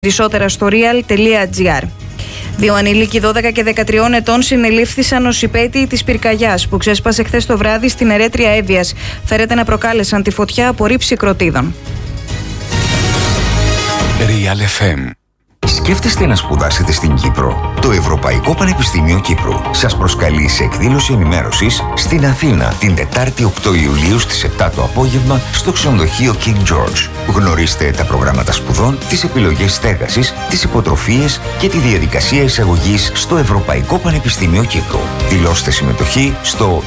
Περισσότερα στο real.gr. Δύο ανήλικοι 12 και 13 ετών συνελήφθησαν ως υπέτειοι της πυρκαγιάς που ξέσπασε χθες το βράδυ στην Ερέτρια Εύβοιας. Φέρεται να προκάλεσαν τη φωτιά από ρήψη κροτίδων. Real FM. Σκέφτεστε να σπουδάσετε στην Κύπρο? Το Ευρωπαϊκό Πανεπιστήμιο Κύπρου σας προσκαλεί σε εκδήλωση ενημέρωσης στην Αθήνα την Τετάρτη 8 Ιουλίου στις 7 το απόγευμα στο ξενοδοχείο King George. Γνωρίστε τα προγράμματα σπουδών, τις επιλογές στέγασης, τις υποτροφίες και τη διαδικασία εισαγωγής στο Ευρωπαϊκό Πανεπιστήμιο Κύπρου. Δηλώστε συμμετοχή στο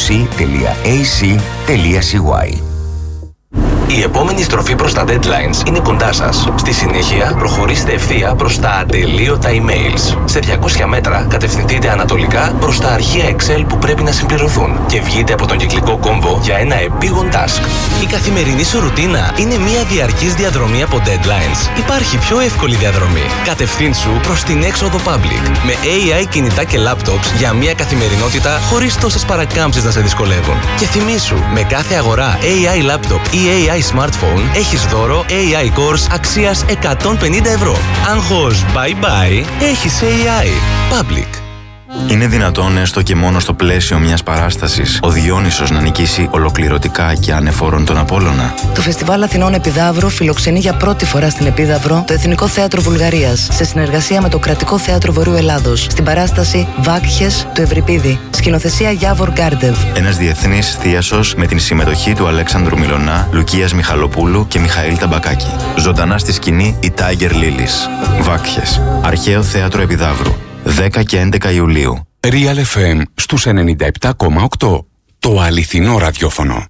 euc.ac.cy. Η επόμενη στροφή προς τα deadlines είναι κοντά σας. Στη συνέχεια, προχωρήστε ευθεία προς τα ατελείωτα emails. Σε 200 μέτρα, κατευθυνθείτε ανατολικά προς τα αρχεία Excel που πρέπει να συμπληρωθούν και βγείτε από τον κυκλικό κόμβο για ένα επίγον task. Η καθημερινή σου ρουτίνα είναι μια διαρκής διαδρομή από deadlines. Υπάρχει πιο εύκολη διαδρομή. Κατευθύνσου προς την έξοδο public με AI κινητά και laptops για μια καθημερινότητα χωρίς τόσες παρακάμψεις να σε δυσκολεύουν. Και θυμήσου, με κάθε αγορά AI laptop ή AI smartphone έχεις δώρο AI course αξίας 150 ευρώ. Άγχος bye bye, έχεις AI. Public. Είναι δυνατόν έστω και μόνο στο πλαίσιο μιας παράστασης ο Διόνυσος να νικήσει ολοκληρωτικά και ανεφόρον τον Απόλλωνα? Το Φεστιβάλ Αθηνών Επιδαύρου φιλοξενεί για πρώτη φορά στην Επίδαυρο το Εθνικό Θέατρο Βουλγαρίας σε συνεργασία με το Κρατικό Θέατρο Βορείου Ελλάδος στην παράσταση Βάκχες του Ευρυπίδη. Σκηνοθεσία Γιάβορ Γκάρντεβ. Ένας διεθνής θίασος με την συμμετοχή του Αλέξανδρου Μιλωνά, Λουκίας Μιχαλοπούλου και Μιχαήλ Ταμπακάκη. Ζωντανά στη σκηνή η Tiger Lilies. Βάκχες. Αρχαίο Θέατρο Επιδαύρου. 10 και 11 Ιουλίου. Real FM στους 97,8. Το αληθινό ραδιόφωνο.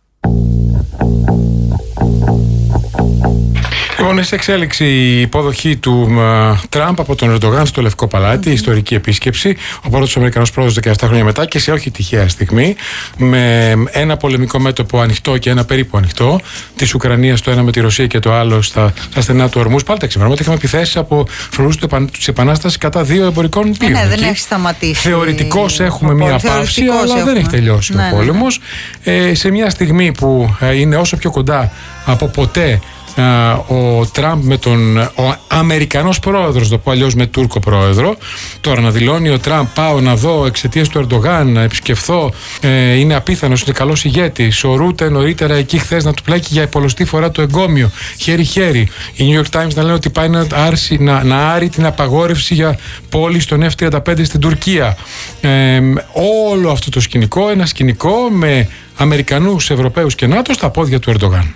Λοιπόν, είναι σε εξέλιξη η υποδοχή του Τραμπ από τον Ερντογάν στο Λευκό Παλάτι, η ιστορική επίσκεψη. Ο πρώτος Αμερικανός πρόεδρος 17 χρόνια μετά και σε όχι τυχαία στιγμή, με ένα πολεμικό μέτωπο ανοιχτό και ένα περίπου ανοιχτό, της Ουκρανίας το ένα με τη Ρωσία και το άλλο στα στενά του Ορμούς. Πάλι τα ξημερώματα είχαμε επιθέσεις από φρουρούς της Επανάστασης κατά δύο εμπορικών πλοίων. Ναι, δεν έχει σταματήσει. Θεωρητικώς έχουμε μία παύση, αλλά δεν έχει τελειώσει ο πόλεμος. Σε μια στιγμή που είναι όσο πιο κοντά από ποτέ ο Τραμπ με τον Αμερικανός πρόεδρος, το πω αλλιώς με Τούρκο πρόεδρο. Τώρα να δηλώνει ο Τραμπ, πάω να δω εξαιτίας του Ερντογάν, να επισκεφθώ, είναι απίθανος, είναι καλός ηγέτης. Ο Ρούτε νωρίτερα εκεί χθες να του πλάκει για πολλοστή φορά το εγκόμιο, χέρι-χέρι. Οι New York Times να λένε ότι πάει να άρει την απαγόρευση για πόλη στον F-35 στην Τουρκία. Όλο αυτό το σκηνικό, ένα σκηνικό με Αμερικανούς, Ευρωπαίους και ΝΑΤΟ στα πόδια του Ερντογάν.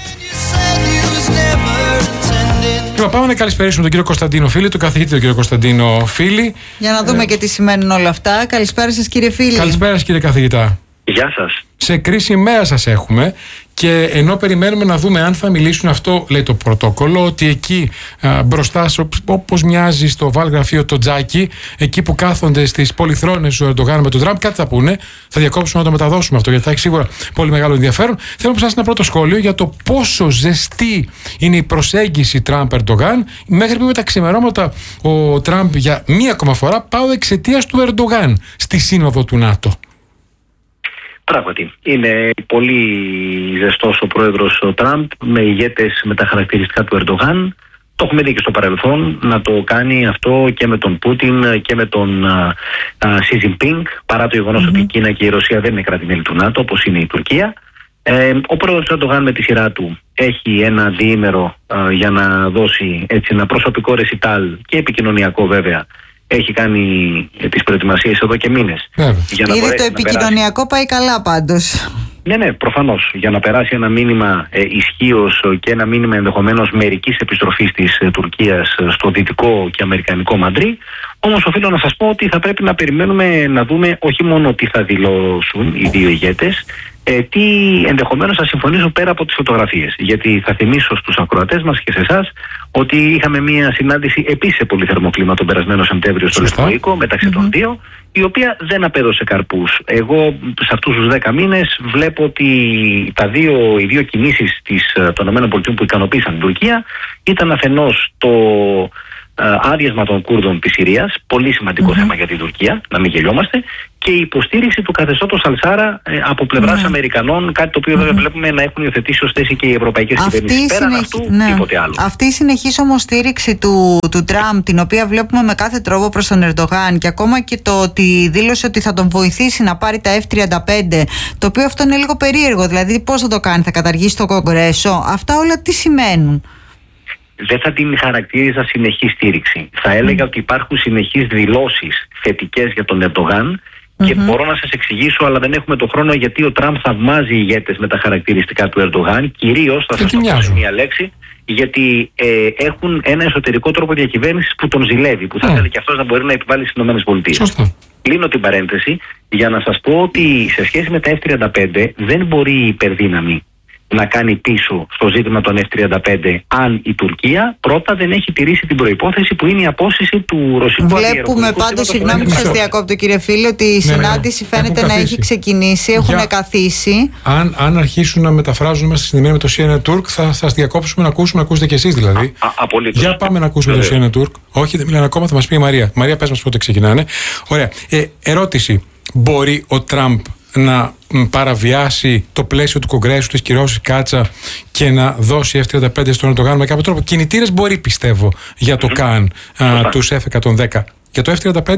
Πάμε να καλησπερίσουμε τον κύριο Κωνσταντίνο Φίλη, τον καθηγητή τον κύριο Κωνσταντίνο Φίλη. Για να δούμε και τι σημαίνουν όλα αυτά. Καλησπέρα σας κύριε Φίλη. Καλησπέρα σας κύριε καθηγητά. Γεια σας. Σε κρίσιμη μέρα σας έχουμε και ενώ περιμένουμε να δούμε αν θα μιλήσουν, αυτό λέει το πρωτόκολλο, ότι εκεί μπροστά όπως μοιάζει στο βάλγραφείο το τζάκι, εκεί που κάθονται στις πολυθρόνες ο Ερντογάν με τον Τραμπ, κάτι θα πούνε, θα διακόψουμε να το μεταδώσουμε αυτό γιατί θα έχει σίγουρα πολύ μεγάλο ενδιαφέρον. Θέλω να σας ένα πρώτο σχόλιο για το πόσο ζεστή είναι η προσέγγιση Τραμπ-Ερντογάν, μέχρι που με τα ξημερώματα ο Τραμπ για μία ακόμα φορά πάω εξαιτίας του Ερντογάν στη σύνοδο του ΝΑΤΟ. Πράγματι, είναι πολύ ζεστός ο πρόεδρος ο Τραμπ, με ηγέτες με τα χαρακτηριστικά του Ερντογάν. Το έχουμε δει και στο παρελθόν να το κάνει αυτό και με τον Πούτιν και με τον Σι Τζινπίνγκ, παρά το γεγονός ότι η Κίνα και η Ρωσία δεν είναι κράτη-μέλη του ΝΑΤΟ, όπως είναι η Τουρκία. Ο πρόεδρος Ερντογάν με τη σειρά του έχει ένα διήμερο για να δώσει έτσι ένα προσωπικό ρεσιτάλ και επικοινωνιακό βέβαια. Έχει κάνει τις προετοιμασίες εδώ και μήνες. Ήδη το επικοινωνιακό πάει καλά πάντως. Ναι, προφανώς. Για να περάσει ένα μήνυμα ισχύος και ένα μήνυμα ενδεχομένως μερικής επιστροφής της Τουρκίας στο δυτικό και αμερικανικό Μαντρί. Όμως οφείλω να σας πω ότι θα πρέπει να περιμένουμε να δούμε όχι μόνο τι θα δηλώσουν οι δύο ηγέτες, τι ενδεχομένως θα συμφωνήσουν πέρα από τις φωτογραφίες. Γιατί θα θυμίσω στους ακροατές μας και σε εσάς ότι είχαμε μια συνάντηση επίσης σε πολύ θερμό κλίμα τον περασμένο Σεπτέμβριο στο Λευκό Οίκο μεταξύ των δύο, η οποία δεν απέδωσε καρπούς. Εγώ σε αυτούς τους 10 μήνες βλέπω ότι οι δύο κινήσεις των ΗΠΑ που ικανοποίησαν την Τουρκία ήταν αφενός το άδειασμα των Κούρδων της Συρίας, πολύ σημαντικό θέμα για την Τουρκία, να μην γελιόμαστε, και η υποστήριξη του καθεστώτος Αλ-Σάρα από πλευράς Αμερικανών, κάτι το οποίο βέβαια βλέπουμε να έχουν υιοθετήσει ως θέση και οι ευρωπαϊκές κυβερνήσεις. Πέραν αυτού, τίποτε άλλο. Αυτή η συνεχής όμως στήριξη του Τραμπ, την οποία βλέπουμε με κάθε τρόπο προς τον Ερντογάν, και ακόμα και το ότι δήλωσε ότι θα τον βοηθήσει να πάρει τα F-35, το οποίο αυτό είναι λίγο περίεργο, δηλαδή πώς θα το κάνει, θα καταργήσει το Κογκρέσο, αυτά όλα τι σημαίνουν? Δεν θα την χαρακτήριζα συνεχή στήριξη. Θα έλεγα ότι υπάρχουν συνεχείς δηλώσεις θετικές για τον Ερντογάν. Και μπορώ να σας εξηγήσω, αλλά δεν έχουμε το χρόνο, γιατί ο Τραμπ θαυμάζει ηγέτες με τα χαρακτηριστικά του Ερντογάν. Κυρίως, θα σας το πω σε μία λέξη, γιατί έχουν ένα εσωτερικό τρόπο διακυβέρνησης που τον ζηλεύει, που θα ήθελε και αυτός να μπορεί να επιβάλλει στις ΗΠΑ. Κλείνω την παρένθεση για να σας πω ότι σε σχέση με τα F-35 δεν μπορεί η υπερδύναμη να κάνει πίσω στο ζήτημα των F-35 αν η Τουρκία πρώτα δεν έχει τηρήσει την προϋπόθεση που είναι η απόσυση του ρωσικού αδιαεροπορικού. Βλέπουμε πάντως, συγγνώμη που σας διακόπτω κύριε φίλε, ότι η συνάντηση φαίνεται να έχει ξεκινήσει, έχουν καθίσει. Αν αρχίσουν να μεταφράζουν, είμαστε συνδεμένοι με το CNN Turk, θα σας διακόψουμε να ακούσουμε, να ακούσετε κι εσείς δηλαδή. Απολύτως. Για πάμε να ακούσουμε το CNN Turk. Όχι, δεν μιλάνε ακόμα, θα μας πει η Μαρία. Μαρία, πες μας πότε ξεκινάνε. Ωραία. Ερώτηση. Μπορεί ο Τραμπ να παραβιάσει το πλαίσιο του Κογκρέσου, της κυρώσης Κάτσα και να δώσει F-35 στον Ερντογάν με κάποιο τρόπο? Κινητήρες μπορεί, πιστεύω, για το ΚΑΝ, τους F-110. Για το F-35?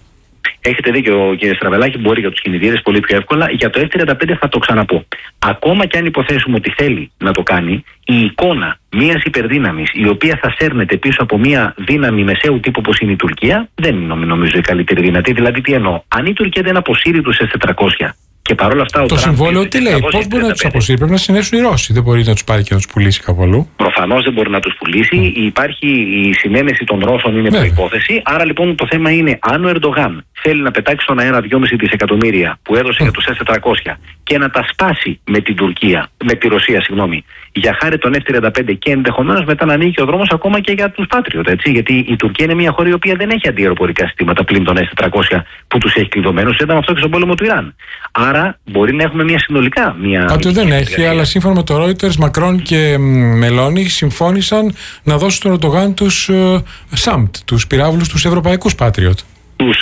Έχετε δίκιο κύριε Στραβελάκη, μπορεί για τους κινητήρες πολύ πιο εύκολα. Για το F-35 θα το ξαναπώ. Ακόμα και αν υποθέσουμε ότι θέλει να το κάνει, η εικόνα μιας υπερδύναμης η οποία θα σέρνεται πίσω από μια δύναμη μεσαίου τύπου όπως είναι η Τουρκία, δεν είναι νομίζω η καλύτερη δυνατή. Δηλαδή τι εννοώ? Αν η Τουρκία δεν αποσύρει τους F-400 και παρόλα αυτά το συμβόλαιο τι λέει? Πώς μπορεί να τους αποσύρει? Πρέπει να συνέσουν οι Ρώσοι. Δεν μπορεί να τους πάρει και να τους πουλήσει κάπου αλλού. Προφανώς δεν μπορεί να τους πουλήσει. Υπάρχει η συνένεση των Ρώσων, είναι προϋπόθεση. Άρα λοιπόν το θέμα είναι, αν ο Ερντογάν θέλει να πετάξει στον αέρα 2,5 δισεκατομμύρια που έδωσε για τους S-400 και να τα σπάσει με την Τουρκία, με τη Ρωσία, συγγνώμη, για χάρη των F-35 και ενδεχομένως μετά να ανοίγει ο δρόμος ακόμα και για τους Patriot, έτσι, γιατί η Τουρκία είναι μια χώρα η οποία δεν έχει αντιαεροπορικά συστήματα πλην των S-400 που τους έχει κλειδωμένους. Είδαμε αυτό και στον πόλεμο του Ιράν. Άρα μπορεί να έχουμε μια συνολικά. Κάτι δεν έχει, αλλά σύμφωνα με το Reuters, Μακρόν και Μελώνη συμφώνησαν να δώσουν στον Ερντογάν τους SAMT, τους πυράβλους, τους ευρωπαϊκούς Patriot. Τους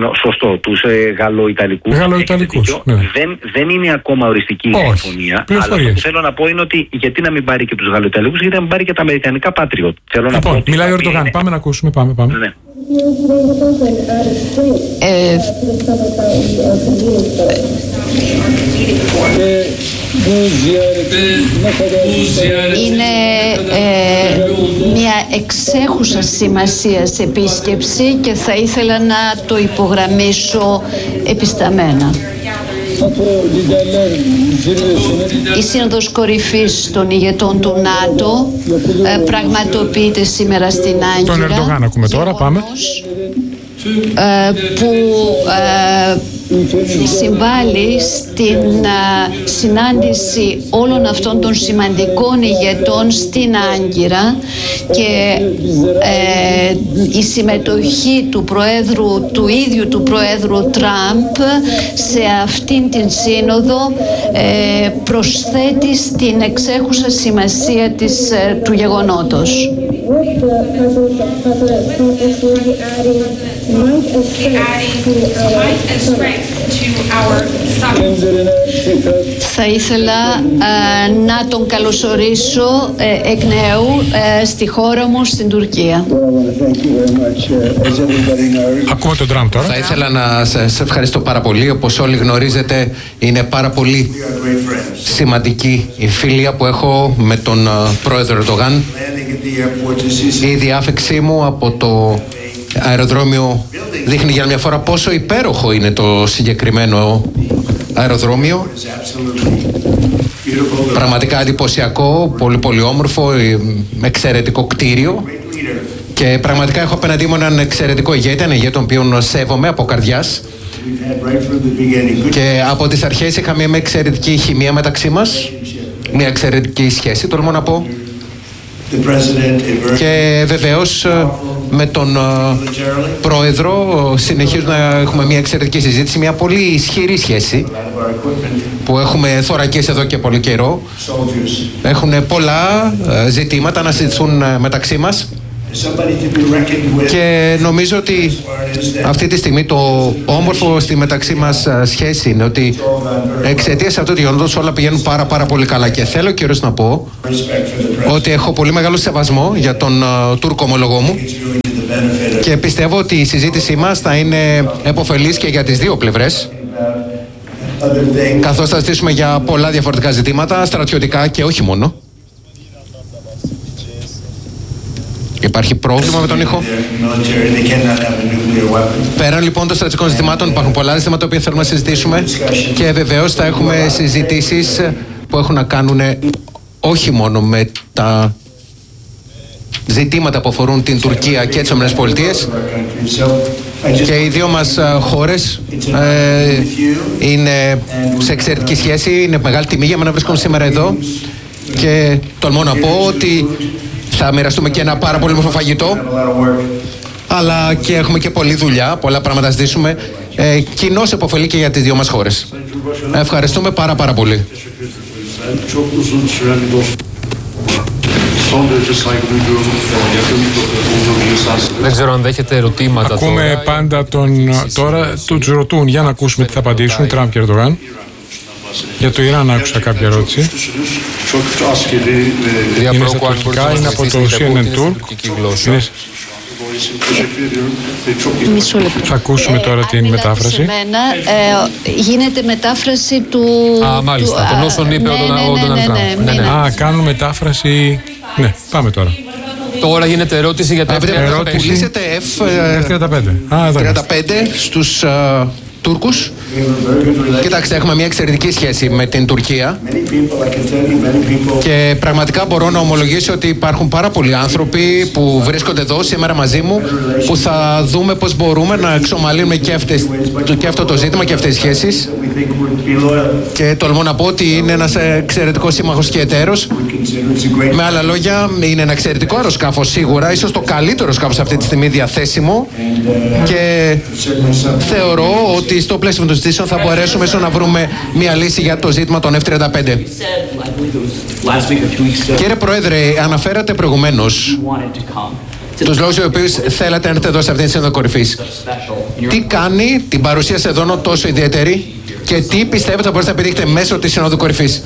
τους Γαλλοϊταλικούς. Ναι. Δεν είναι ακόμα οριστική η συμφωνία. Αλλά αυτό που θέλω να πω είναι ότι γιατί να μην πάρει και τους Γαλλοϊταλικούς, γιατί να μην πάρει και τα αμερικανικά Patriot. Λοιπόν, μιλάει ο Ερντογάν. Πάμε να ακούσουμε. Πάμε. Ναι. Είναι μια εξέχουσα σημασίας επίσκεψη και θα ήθελα να το υπογραμμίσω επισταμμένα. Η Σύνοδος Κορυφής των ηγετών του ΝΑΤΟ πραγματοποιείται σήμερα στην Άγκυρα. Τον Ερντογάν ακούμε τώρα, πάμε. Που συμβάλλει στην συνάντηση όλων αυτών των σημαντικών ηγετών στην Άγκυρα, και η συμμετοχή του ίδιου του Προέδρου Τραμπ σε αυτήν την σύνοδο προσθέτει στην εξέχουσα σημασία του γεγονότος. Θα ήθελα να τον καλωσορίσω εκ νέου στη χώρα μου, στην Τουρκία. Ακούμε τον Τραμπ τώρα. Θα ήθελα να σας ευχαριστώ πάρα πολύ. Όπως όλοι γνωρίζετε, είναι πάρα πολύ σημαντική η φιλία που έχω με τον πρόεδρο Ερντογάν. Η διάφεξή μου από το αεροδρόμιο δείχνει για μια φορά πόσο υπέροχο είναι το συγκεκριμένο αεροδρόμιο. Πραγματικά εντυπωσιακό, πολύ πολύ όμορφο, εξαιρετικό κτίριο, και πραγματικά έχω απέναντί μου έναν εξαιρετικό ηγέτη, έναν ηγέτη τον οποίον σέβομαι από καρδιάς, και από τις αρχές είχαμε μια εξαιρετική χημεία μεταξύ μας, μια εξαιρετική σχέση, τολμώ να πω. Και βεβαίως με τον πρόεδρο συνεχίζουμε να έχουμε μια εξαιρετική συζήτηση, μια πολύ ισχυρή σχέση που έχουμε θωρακίσει εδώ και πολύ καιρό. Έχουν πολλά ζητήματα να συζητούν μεταξύ μας, Και νομίζω ότι αυτή τη στιγμή το όμορφο στη μεταξύ μας σχέση είναι ότι εξαιτίας αυτού του γεγονότος όλα πηγαίνουν πάρα πολύ καλά. Και θέλω κυρίως να πω ότι έχω πολύ μεγάλο σεβασμό για τον Τούρκο ομολογό μου και πιστεύω ότι η συζήτησή μας θα είναι επωφελής και για τις δύο πλευρές, καθώς θα ζητήσουμε για πολλά διαφορετικά ζητήματα, στρατιωτικά και όχι μόνο. Υπάρχει πρόβλημα με τον ήχο. Πέραν λοιπόν των στρατιωτικών ζητημάτων υπάρχουν πολλά ζητήματα που θέλουμε να συζητήσουμε και βεβαίως θα έχουμε συζητήσεις που έχουν να κάνουν όχι μόνο με τα ζητήματα που αφορούν την Τουρκία και τις ΗΠΑ, και οι δύο μας χώρες είναι σε εξαιρετική σχέση. Είναι μεγάλη τιμή για μένα να βρίσκομαι σήμερα εδώ και τολμώ να πω ότι θα μοιραστούμε και ένα πάρα πολύ όμορφο φαγητό, αλλά και έχουμε και πολλή δουλειά, πολλά πράγματα να ζητήσουμε. Κοινώς επωφελεί και για τις δύο μας χώρες. Ευχαριστούμε πάρα πολύ. Δεν ξέρω αν δέχεται ερωτήματα. Ακούμε πάντα τώρα τους ρωτούν, για να ακούσουμε τι θα απαντήσουν Τραμπ και Ερντογάν. Για το Ιράν άκουσα κάποια ερώτηση. Είναι στα τουρκικά, είναι από το CNN Turk. Θα ακούσουμε τώρα την μετάφραση. Γίνεται μετάφραση του... μάλιστα, των όσων είπε ο Ντόναλντ Τραμπ. Κάνουν μετάφραση... Ναι, πάμε τώρα. Τώρα γίνεται ερώτηση για τα F-35. Πουλήσετε F-35 στους Τούρκους. Κοιτάξτε, έχουμε μια εξαιρετική σχέση με την Τουρκία και πραγματικά μπορώ να ομολογήσω ότι υπάρχουν πάρα πολλοί άνθρωποι που βρίσκονται εδώ σήμερα μαζί μου, που θα δούμε πώς μπορούμε να εξομαλύνουμε και αυτό το ζήτημα και αυτές τις σχέσεις, και τολμώ να πω ότι είναι ένας εξαιρετικός σύμμαχος και εταίρος. Με άλλα λόγια, είναι ένα εξαιρετικό αεροσκάφος σίγουρα, ίσως το καλύτερο αεροσκάφος αυτή τη στιγμή διαθέσιμο, και θεωρώ ότι στο πλαίσιο των συζητήσεων θα μπορέσουμε να βρούμε μια λύση για το ζήτημα των F-35. Κύριε Πρόεδρε, αναφέρατε προηγουμένως τους λόγους για τους οποίους θέλατε να έρθετε εδώ σε αυτήν τη σύνοδο κορυφής. Τι κάνει την παρουσία σε εδώ τόσο ιδιαίτερη και τι πιστεύετε θα μπορέσετε να πετύχετε μέσω της σύνοδου κορυφής?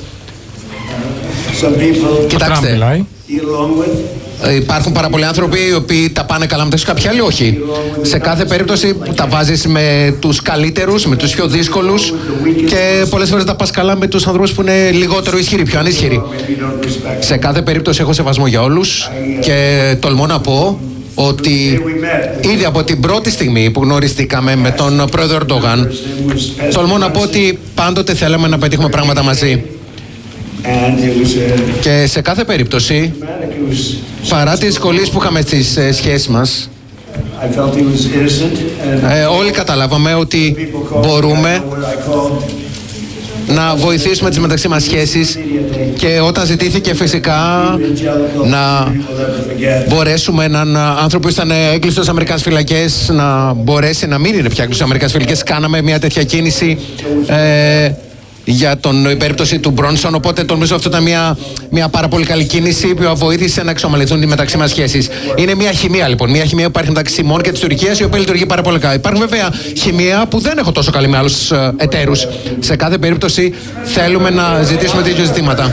Κοιτάξτε, υπάρχουν πάρα πολλοί άνθρωποι οι οποίοι τα πάνε καλά μεταξύ τους, κάποιοι άλλοι όχι. Σε κάθε περίπτωση τα βάζεις με τους καλύτερους, με τους πιο δύσκολους, και πολλές φορές τα πας καλά με τους ανθρώπους που είναι λιγότερο ισχυροί, πιο ανίσχυροι. Σε κάθε περίπτωση έχω σεβασμό για όλους και τολμώ να πω ότι ήδη από την πρώτη στιγμή που γνωριστήκαμε με τον πρόεδρο Ερντογάν, τολμώ να πω ότι πάντοτε θέλαμε να πετύχουμε πράγματα μαζί. Και σε κάθε περίπτωση, παρά τις δυσκολίες που είχαμε στις σχέσεις μας, όλοι καταλάβαμε ότι μπορούμε να βοηθήσουμε τις μεταξύ μας σχέσεις, και όταν ζητήθηκε φυσικά να μπορέσουμε έναν άνθρωπο που ήταν έγκλειστος στις Αμερικάνες φυλακές να μπορέσει να μην είναι πια έγκλειστος στις Αμερικάνες φυλακές, κάναμε μια τέτοια κίνηση για την περίπτωση του Μπρόνσον. Οπότε νομίζω αυτό ήταν μια πάρα πολύ καλή κίνηση που βοήθησε να εξομαλυνθούν οι μεταξύ μας σχέσεις. Είναι μια χημεία λοιπόν, μια χημεία που υπάρχει μεταξύ ημών και της Τουρκίας, η οποία λειτουργεί πάρα πολύ καλά. Υπάρχουν βέβαια χημεία που δεν έχω τόσο καλή με άλλους εταίρους. Σε κάθε περίπτωση θέλουμε να ζητήσουμε τέτοια ζητήματα.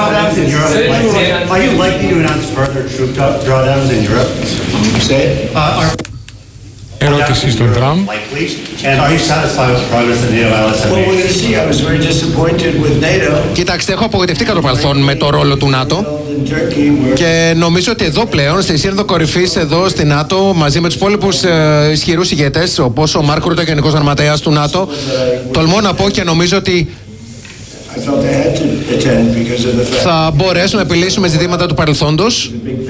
Ερώτηση στον Τραμπ. Κοιτάξτε, έχω απογοητευτεί κατά το παρελθόν με το ρόλο του ΝΑΤΟ και νομίζω ότι εδώ πλέον στη σύνοδο κορυφής εδώ στη ΝΑΤΟ, μαζί με τους υπόλοιπους ισχυρούς ηγέτες όπως ο Μάρκ Ρούτε, Γενικός Γραμματέας του ΝΑΤΟ, τολμώ να πω και νομίζω ότι θα μπορέσουμε να επιλύσουμε ζητήματα του παρελθόντος.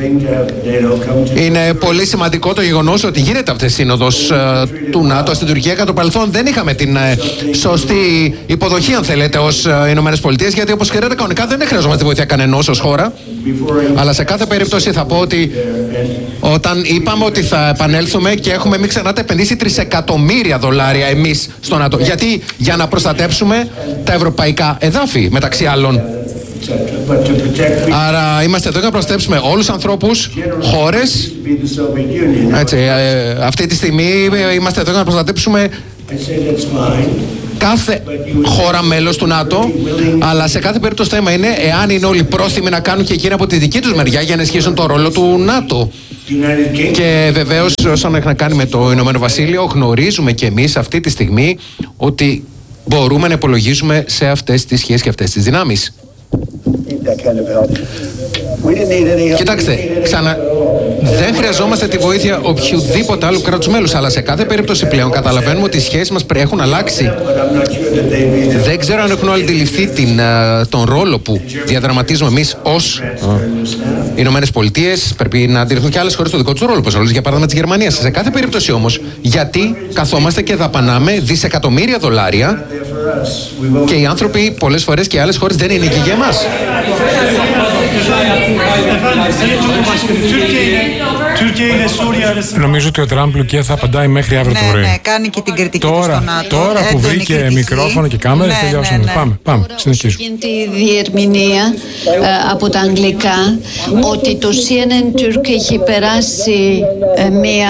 Είναι πολύ σημαντικό το γεγονός ότι γίνεται αυτή η σύνοδος του ΝΑΤΟ στην Τουρκία. Κατά το παρελθόν δεν είχαμε την σωστή υποδοχή, αν θέλετε, ως Ηνωμένες Πολιτείες, γιατί όπως ξέρετε κανονικά δεν χρειαζόμαστε τη βοήθεια κανενός ως χώρα. Αλλά σε κάθε περίπτωση θα πω ότι όταν είπαμε ότι θα επανέλθουμε και έχουμε, μην ξεχνάτε, επενδύσει $3 εκατομμύρια εμείς στο ΝΑΤΟ. Γιατί? Για να προστατέψουμε τα ευρωπαϊκά εδάφη, μεταξύ άλλων. Άρα είμαστε εδώ για να προστατεύσουμε όλους τους ανθρώπους, χώρες. Έτσι, αυτή τη στιγμή είμαστε εδώ για να προστατεύσουμε κάθε χώρα μέλος του ΝΑΤΟ, αλλά σε κάθε περίπτωση το θέμα είναι εάν είναι όλοι πρόθυμοι να κάνουν και εκείνοι από τη δική τους μεριά για να ενισχύσουν το ρόλο του ΝΑΤΟ. Και βεβαίως όσον έχει να κάνει με το Ηνωμένο Βασίλειο, γνωρίζουμε και εμείς αυτή τη στιγμή ότι μπορούμε να υπολογίζουμε σε αυτές τις σχέσεις και αυτές τις δυνάμεις. Κοιτάξτε, δεν χρειαζόμαστε τη βοήθεια οποιοδήποτε άλλου κράτους μέλους, αλλά σε κάθε περίπτωση πλέον καταλαβαίνουμε ότι οι σχέσεις μας έχουν αλλάξει. Δεν ξέρω αν έχουν αντιληφθεί τον ρόλο που διαδραματίζουμε εμείς ως Ηνωμένες Πολιτείες. Πρέπει να αντιληφθούν και άλλες χώρες το δικό τους ρόλο, όπως για παράδειγμα της Γερμανίας. Σε κάθε περίπτωση όμως, γιατί καθόμαστε και δαπανάμε δισεκατομμύρια δολάρια και οι άνθρωποι πολλές φορές και άλλες χώρες δεν είναι εκεί για εμάς. Νομίζω ότι ο Τραμπ Λουκία θα απαντάει μέχρι αύριο το πρωί. Ναι, κάνει και την κριτική του στο ΝΑΤΟ. Τώρα που βρήκε μικρόφωνο και κάμερα, τελειώσαμε. Πάμε, συνεχίζουμε. Γίνεται η διερμηνία από τα αγγλικά ότι το CNN Turk έχει περάσει μια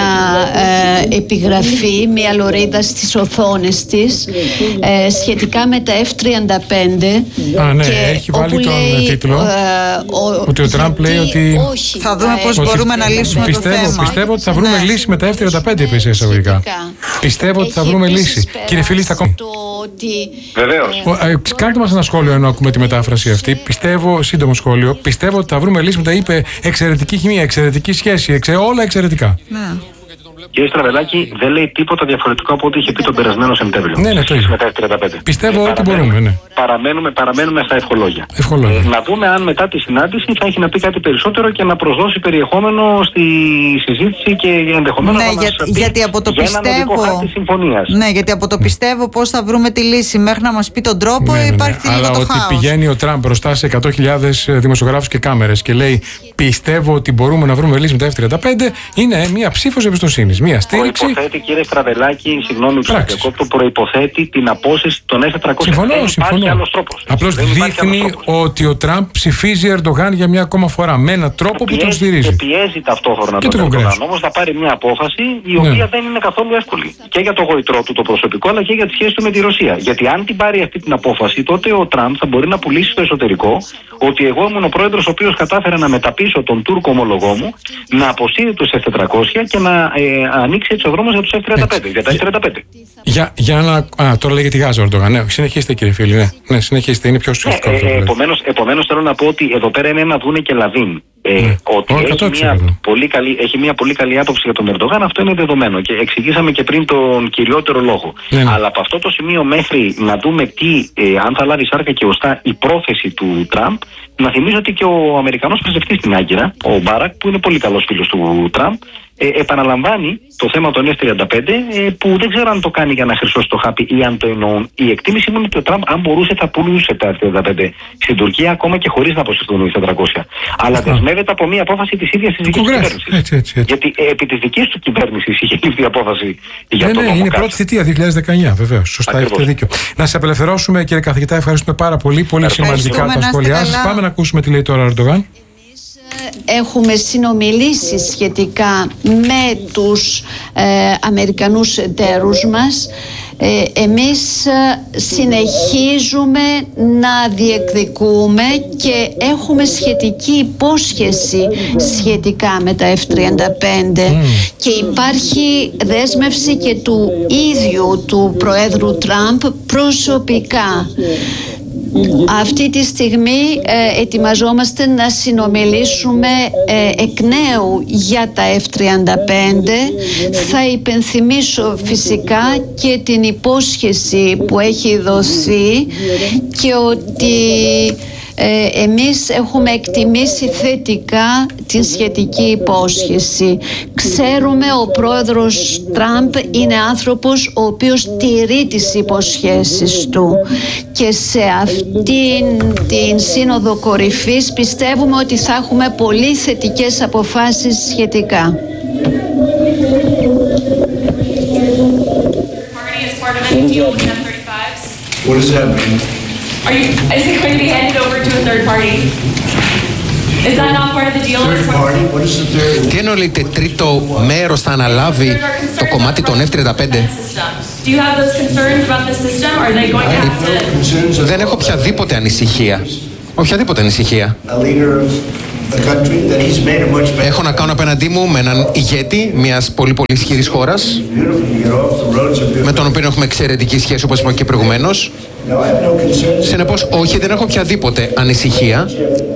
επιγραφή, μια λωρίδα στις οθόνες της σχετικά με τα F-35. Ναι, έχει βάλει τον τίτλο ότι ο Τραμπ λέει ότι θα δούμε πώς μπορούμε να λύσουμε το θέμα. Πιστεύω ότι θα βρούμε λύση με τα F-35, είπε σε εισαγωγικά. Πιστεύω ότι θα βρούμε λύση. Κύριε φίλη, στα κόμματα. Βεβαίως. Κάντε μας ένα σχόλιο ενώ ακούμε τη μετάφραση αυτή. Πιστεύω, σύντομο σχόλιο, πιστεύω ότι θα βρούμε λύση με τα είπε εξαιρετική χημεία, εξαιρετική σχέση, όλα εξαιρετικά. Κύριε Στραβελάκη, δεν λέει τίποτα διαφορετικό από ό,τι είχε πει τον περασμένο Σεπτέμβριο. Ναι, το ίδιο. Πιστεύω ότι μπορούμε, ναι. Παραμένουμε στα ευχολόγια. Να δούμε αν μετά τη συνάντηση θα έχει να πει κάτι περισσότερο και να προσδώσει περιεχόμενο στη συζήτηση και ενδεχομένως να μας πει γιατί από το πιστεύω. Ναι, γιατί από το πιστεύω πώς θα βρούμε τη λύση μέχρι να μας πει τον τρόπο, υπάρχει λίγο το χάος. Αλλά ότι πηγαίνει ο Τραμπ μπροστά σε 100.000 δημοσιογράφους και κάμερες και λέει πιστεύω ότι μπορούμε να βρούμε λύση με τα F-35, είναι μια ψήφος εμπιστοσύνης. Μια στήριξη. Προϋποθέτει, κύριε Στραβελάκη, συγγνώμη που διακόπτω, προϋποθέτει την απόσυρση των F-400. Συμφωνώ. Απλώς δείχνει ότι ο Τραμπ ψηφίζει Ερντογάν για μια ακόμα φορά με έναν τρόπο που τον στηρίζει. Και πιέζει ταυτόχρονα τον Ερντογάν όμως να πάρει μια απόφαση η οποία δεν είναι καθόλου εύκολη. Και για το γοητρό του το προσωπικό, αλλά και για τις σχέσεις του με τη Ρωσία. Γιατί αν την πάρει αυτή την απόφαση, τότε ο Τραμπ θα μπορεί να πουλήσει στο εσωτερικό ότι εγώ ήμουν ο πρόεδρος ο οποίος κατάφερα να μεταπίσω τον Τούρκο ομολογό μου, να αποσύρει τους F-400 και να ανοίξει έτσι ο δρόμος για τους F-35, για τα F-35. Για να. Τώρα λέγεται τη Γάζα, Ερντογάν. Ναι, συνεχίστε κύριε φίλοι. Ναι, συνεχίστε. Είναι πιο ουσιαστικό. Επομένως θέλω να πω ότι εδώ πέρα είναι ένα δούνε και λαβίν. Ότι έχει μια πολύ καλή άποψη για τον Ερντογάν, αυτό είναι δεδομένο και εξηγήσαμε και πριν τον κυριότερο λόγο. Αλλά από αυτό το σημείο μέχρι να δούμε αν θα λάβει σάρκα και οστά η πρόθεση του Τραμπ, να θυμίζω ότι και ο Αμερικανός πρεσβευτής στην Άγκυρα, ο Μπάρακ, που είναι πολύ καλός φίλος του Τραμπ, επαναλαμβάνει το θέμα των F-35 που δεν ξέρω αν το κάνει για να χρυσώσει το χάπι ή αν το εννοούν. Η εκτίμηση μου είναι ότι ο Τραμπ, αν μπορούσε, θα πουλούσε τα F-35 στην Τουρκία ακόμα και χωρίς να αποσυρθούν οι F-400. Αλλά δεσμεύεται από μια απόφαση της ίδιας της δικής του κυβέρνησης. Γιατί επί της δικής του κυβέρνησης είχε ληφθεί η απόφαση για το είναι η πρώτη θητεία 2019, βεβαίως. Σωστά, έχετε δίκιο. Να σε απελευθερώσουμε, κύριε καθηγητά, ευχαριστούμε πάρα πολύ. Πολύ σημαντικά τα σχόλιά σας. Πάμε να ακούσουμε τι λέει τώρα ο Ερντογάν. Έχουμε συνομιλήσει σχετικά με τους Αμερικανούς εταίρους μας. Εμείς συνεχίζουμε να διεκδικούμε και έχουμε σχετική υπόσχεση σχετικά με τα F-35 και υπάρχει δέσμευση και του ίδιου του Προέδρου Τραμπ προσωπικά. Αυτή τη στιγμή ετοιμαζόμαστε να συνομιλήσουμε εκ νέου για τα F-35. Θα υπενθυμίσω φυσικά και την υπόσχεση που έχει δοθεί και ότι εμείς έχουμε εκτιμήσει θετικά την σχετική υπόσχεση. Ξέρουμε ο πρόεδρος Τραμπ είναι άνθρωπος ο οποίος τηρεί τις υποσχέσεις του και σε αυτήν την σύνοδο κορυφής πιστεύουμε ότι θα έχουμε πολύ θετικές αποφάσεις σχετικά. What does that mean? Is it going to be handed over to a third party? Is that not part of the deal? Third party? What is the third? Τι εννοείται τρίτο μέρος θα αναλάβει το κομμάτι των F-35? Do you have those concerns about the system? Are they going to have to... Δεν έχω οποιαδήποτε ανησυχία. Οποιαδήποτε ανησυχία. Έχω να κάνω απέναντί μου με έναν ηγέτη μιας πολύ ισχυρής χώρας, με τον οποίο έχουμε εξαιρετική σχέση, όπως είπα και προηγουμένως. Συνεπώς, όχι, δεν έχω οποιαδήποτε ανησυχία.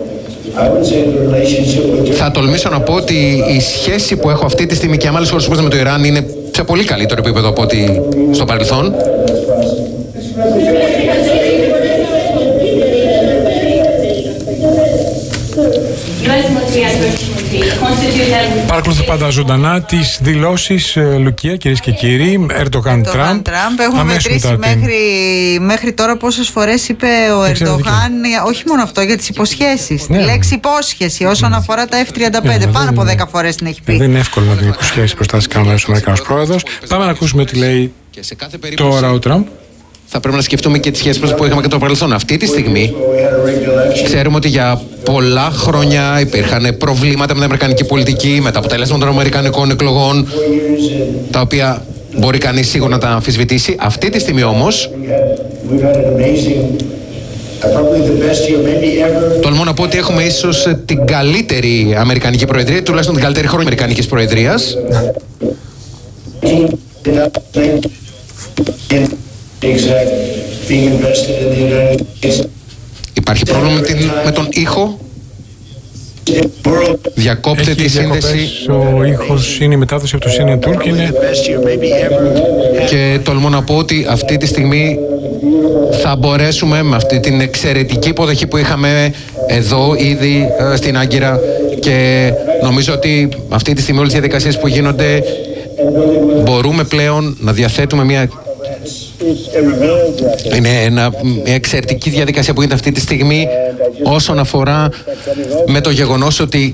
Θα τολμήσω να πω ότι η σχέση που έχω αυτή τη στιγμή και με άλλες χώρες όπως με το Ιράν είναι σε πολύ καλύτερο επίπεδο από ό,τι στο παρελθόν. Παρακολουθώ πάντα ζωντανά τις δηλώσεις, Λουκία, κυρίες και κύριοι, Ερντογάν Τραμπ. Έχουμε μετρήσει μέχρι τώρα πόσες φορές είπε ο Ερντογάν, όχι μόνο αυτό, για τις υποσχέσεις. Τη λέξη υπόσχεση όσον αφορά τα F-35. Πάνω από 10 φορές την έχει πει. Δεν είναι εύκολο να την υποσχέσει μπροστά στις κάμερες ο Αμερικανός πρόεδρος. Πάμε να ακούσουμε τι λέει τώρα ο Τραμπ. Θα πρέπει να σκεφτούμε και τις σχέσεις που είχαμε και το παρελθόν. Αυτή τη στιγμή ξέρουμε ότι για πολλά χρόνια υπήρχαν προβλήματα με την αμερικανική πολιτική, με τα αποτελέσματα των αμερικανικών εκλογών, τα οποία μπορεί κανείς σίγουρα να τα αμφισβητήσει. Αυτή τη στιγμή όμως τολμώ να πω ότι έχουμε ίσως την καλύτερη αμερικανική προεδρία, τουλάχιστον την καλύτερη χρονιά αμερικανικής προεδρίας. Υπάρχει πρόβλημα με τον ήχο. Διακόπτε τη σύνδεση. Ο ήχος είναι η μετάδοση από το CNN Turk. Και τολμώ να πω ότι αυτή τη στιγμή θα μπορέσουμε με αυτή την εξαιρετική υποδοχή που είχαμε εδώ ήδη στην Άγκυρα, και νομίζω ότι αυτή τη στιγμή όλες οι διαδικασίες που γίνονται μπορούμε πλέον να διαθέτουμε μια μια εξαιρετική διαδικασία που γίνεται αυτή τη στιγμή όσον αφορά με το γεγονός ότι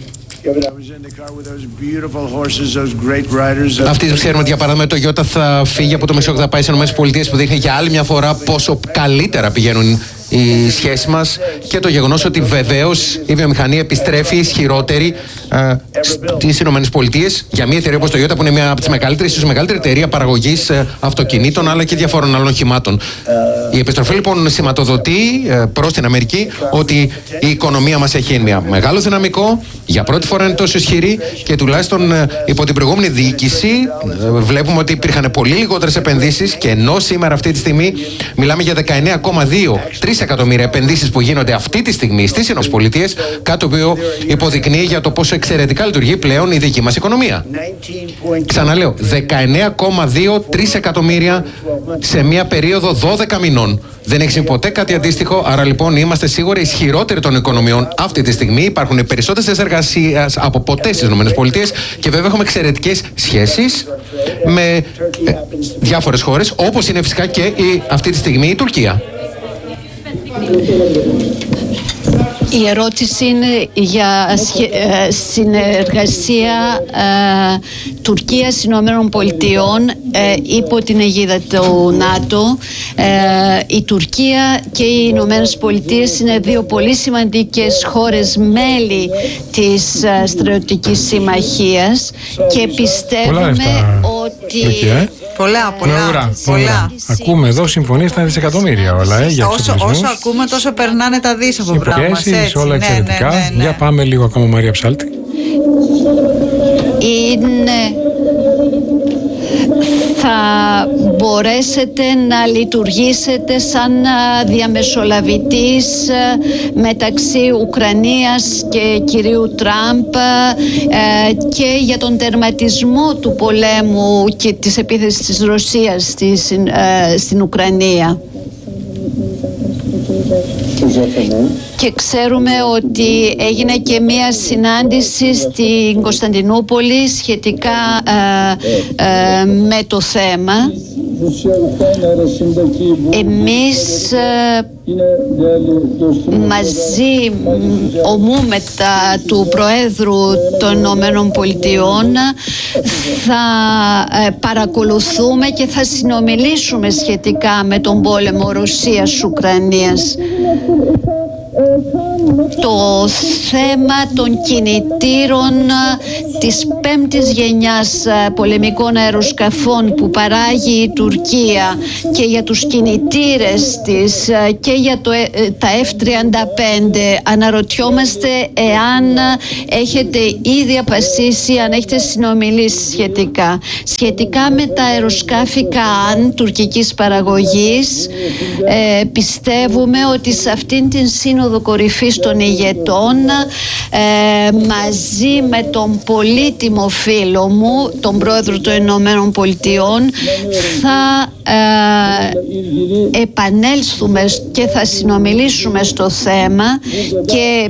αυτοί ξέρουμε ότι για παράδειγμα το Ιώτα θα φύγει από το Μεσόγειο, θα πάει στις ΗΠΑ, που δείχνει για άλλη μια φορά πόσο καλύτερα πηγαίνουν οι σχέσεις μας, και το γεγονός ότι βεβαίως η βιομηχανία επιστρέφει ισχυρότερη στις ΗΠΑ για μια εταιρεία όπως το Ιώτα, που είναι μια από τις μεγαλύτερες, ίσως μεγαλύτερη εταιρεία παραγωγής αυτοκινήτων αλλά και διαφόρων άλλων οχημάτων. Η επιστροφή λοιπόν σηματοδοτεί προς την Αμερική ότι η οικονομία μας έχει μια μεγάλο δυναμικό, για πρώτη φορά είναι τόσο ισχυρή, και τουλάχιστον υπό την προηγούμενη διοίκηση βλέπουμε ότι υπήρχαν πολύ λιγότερες επενδύσεις, και ενώ σήμερα αυτή τη στιγμή μιλάμε για 19,2 εκατομμύρια επενδύσεις που γίνονται αυτή τη στιγμή στις ΗΠΑ, κάτι το οποίο υποδεικνύει για το πόσο εξαιρετικά λειτουργεί πλέον η δική μας οικονομία. Ξαναλέω, 19,2 εκατομμύρια σε μια περίοδο 12 μηνών. Δεν έχει συμβεί ποτέ κάτι αντίστοιχο, άρα λοιπόν είμαστε σίγουρα ισχυρότεροι των οικονομιών αυτή τη στιγμή. Υπάρχουν περισσότερες εργασίες από ποτέ στις ΗΠΑ, και βέβαια έχουμε εξαιρετικές σχέσεις με διάφορες χώρες, όπως είναι φυσικά και αυτή τη στιγμή η Τουρκία. Η ερώτηση είναι για συνεργασία Τουρκίας Ηνωμένων Πολιτειών υπό την αιγίδα του ΝΑΤΟ. Η Τουρκία και οι Ηνωμένες Πολιτείες είναι δύο πολύ σημαντικές χώρες μέλη της στρατιωτικής συμμαχίας, και πιστεύουμε ότι... Πολλά. Ακούμε εδώ συμφωνίες στα δισεκατομμύρια όλα. Όσο ακούμε τόσο περνάνε τα δις από πράγμα. Όλα εξαιρετικά. Για πάμε λίγο ακόμα, Μαρία Ψάλτη. Θα μπορέσετε να λειτουργήσετε σαν διαμεσολαβητής μεταξύ Ουκρανίας και κυρίου Τραμπ και για τον τερματισμό του πολέμου και της επίθεσης της Ρωσίας στην Ουκρανία. και ξέρουμε ότι έγινε και μία συνάντηση στην Κωνσταντινούπολη σχετικά με το θέμα. Εμείς μαζί ομούμετα του Προέδρου των Ηνωμένων Πολιτειών θα παρακολουθούμε και θα συνομιλήσουμε σχετικά με τον πόλεμο Ρωσίας-Ουκρανίας. Το θέμα των κινητήρων της πέμπτης γενιάς πολεμικών αεροσκαφών που παράγει η Τουρκία και για τους κινητήρες της και για τα F-35, αναρωτιόμαστε εάν έχετε ήδη απασίσει, αν έχετε συνομιλήσει σχετικά με τα αεροσκάφη Καάν τουρκικής παραγωγής. Πιστεύουμε ότι σε αυτήν την σύνοδο κορυφής των ηγετών, μαζί με τον πολύτιμο φίλο μου, τον Πρόεδρο των Ηνωμένων Πολιτειών, θα επανέλθουμε και θα συνομιλήσουμε στο θέμα και